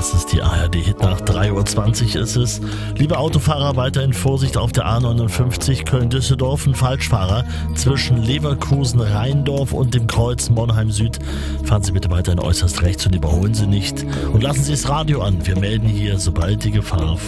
Das ist die ARD-Hit nach 3:20 Uhr ist es. Liebe Autofahrer, weiterhin Vorsicht auf der A59 Köln-Düsseldorf. Ein Falschfahrer zwischen Leverkusen-Rheindorf und dem Kreuz Monheim Süd. Fahren Sie bitte weiterhin äußerst rechts und überholen Sie nicht. Und lassen Sie das Radio an. Wir melden hier, sobald die Gefahr